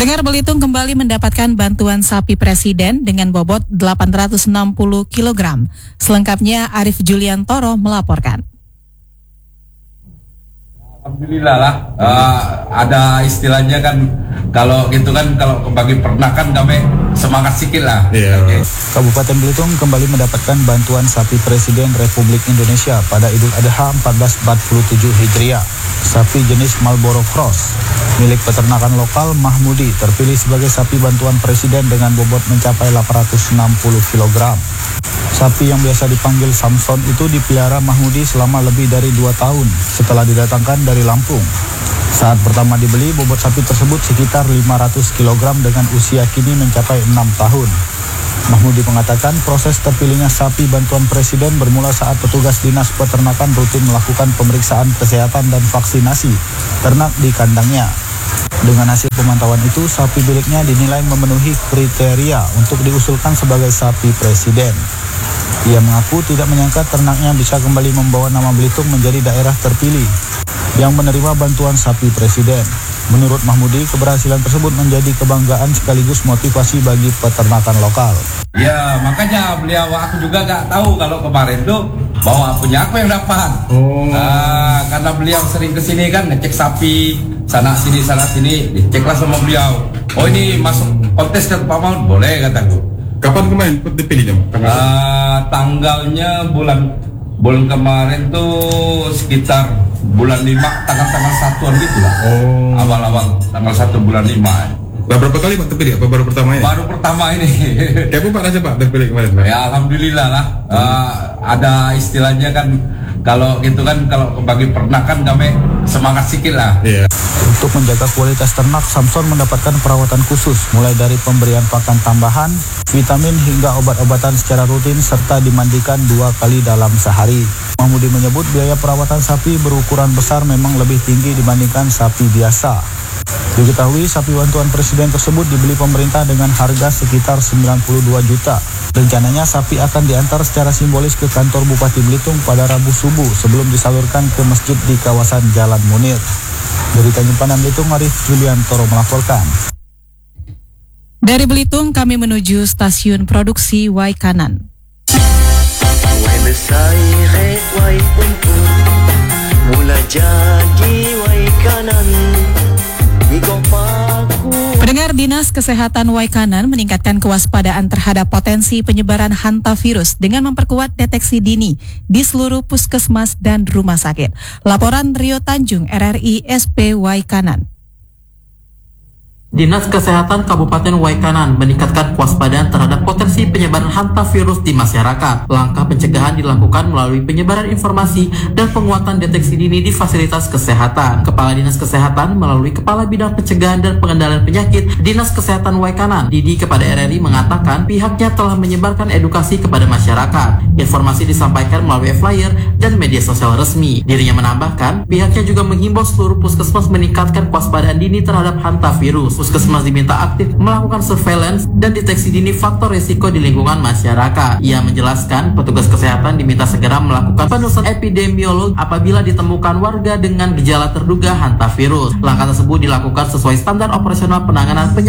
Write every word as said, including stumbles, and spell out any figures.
Pendengar, Belitung kembali mendapatkan bantuan sapi presiden dengan bobot delapan ratus enam puluh kilogram. Selengkapnya Arif Juliantoro melaporkan. Alhamdulillah lah, uh, ada istilahnya kan, kalau gitu kan, kalau bagi pernakan kami semangat sikit lah. Yeah. Okay. Kabupaten Belitung kembali mendapatkan bantuan sapi presiden Republik Indonesia pada Idul Adha seribu empat ratus empat puluh tujuh Hijriah. Sapi jenis Marlboro Cross milik peternakan lokal Mahmudi terpilih sebagai sapi bantuan presiden dengan bobot mencapai delapan ratus enam puluh kilogram. Sapi yang biasa dipanggil Samson itu dipelihara Mahmudi selama lebih dari dua tahun setelah didatangkan dari Lampung. Saat pertama dibeli, bobot sapi tersebut sekitar lima ratus kilogram dengan usia kini mencapai enam tahun. Mahmudi mengatakan proses terpilihnya sapi bantuan presiden bermula saat petugas dinas peternakan rutin melakukan pemeriksaan kesehatan dan vaksinasi ternak di kandangnya. Dengan hasil pemantauan itu, sapi miliknya dinilai memenuhi kriteria untuk diusulkan sebagai sapi presiden. Ia mengaku tidak menyangka ternaknya bisa kembali membawa nama Belitung menjadi daerah terpilih yang menerima bantuan sapi presiden. Menurut Mahmudi, keberhasilan tersebut menjadi kebanggaan sekaligus motivasi bagi peternakan lokal. Ya, makanya beliau, aku juga gak tahu kalau kemarin tuh bahwa punya aku yang dapat. Oh. Nah, karena beliau sering kesini kan ngecek sapi sana sini sana sini, diceklah sama beliau. Oh, ini masuk kontes ke Pak Mahmud, boleh kataku. Kapan kemarin dipilihnya? Uh, tanggalnya bulan bulan kemarin tuh sekitar bulan lima, tanggal-tanggal satuan gitu lah. Oh. Awal-awal tanggal satu bulan lima. Nah, berapa kali Pak terpilih? Apa baru pertama ini? Baru pertama ini. Kayak Pak aja Pak terpilih kemarin Pak? Ya alhamdulillah lah. Uh, ada istilahnya kan, kalau gitu kan, kalau bagi pernakan kami semangat sikit lah. Iya. Untuk menjaga kualitas ternak, Samson mendapatkan perawatan khusus, mulai dari pemberian pakan tambahan, vitamin hingga obat-obatan secara rutin, serta dimandikan dua kali dalam sehari. Mahmudi menyebut biaya perawatan sapi berukuran besar memang lebih tinggi dibandingkan sapi biasa. Diketahui sapi bantuan presiden tersebut dibeli pemerintah dengan harga sekitar sembilan puluh dua juta. Rencananya sapi akan diantar secara simbolis ke kantor Bupati Belitung pada Rabu subuh sebelum disalurkan ke masjid di kawasan Jalan Munir. Dari Tanjung Pandan Belitung, Arif Juliantoro melaporkan. Dari Belitung kami menuju stasiun produksi Waikanan. Mula jadi Waikanan. Pendengar, Dinas Kesehatan Waikanan meningkatkan kewaspadaan terhadap potensi penyebaran hantavirus dengan memperkuat deteksi dini di seluruh puskesmas dan rumah sakit. Laporan Rio Tanjung, R R I S P Waikanan. Dinas Kesehatan Kabupaten Waikanan meningkatkan kewaspadaan terhadap potensi penyebaran hantavirus di masyarakat. Langkah pencegahan dilakukan melalui penyebaran informasi dan penguatan deteksi dini di fasilitas kesehatan. Kepala Dinas Kesehatan melalui Kepala Bidang Pencegahan dan Pengendalian Penyakit Dinas Kesehatan Waikanan, Didi, kepada R R I mengatakan pihaknya telah menyebarkan edukasi kepada masyarakat. Informasi disampaikan melalui flyer dan media sosial resmi. Dirinya menambahkan pihaknya juga menghimbau seluruh puskesmas meningkatkan kewaspadaan dini terhadap hantavirus. Puskesmas diminta aktif melakukan surveillance dan deteksi dini faktor risiko di lingkungan masyarakat. Ia menjelaskan petugas kesehatan diminta segera melakukan penelusuran epidemiologi apabila ditemukan warga dengan gejala terduga hantavirus. Langkah tersebut dilakukan sesuai standar operasional penanganan penyakit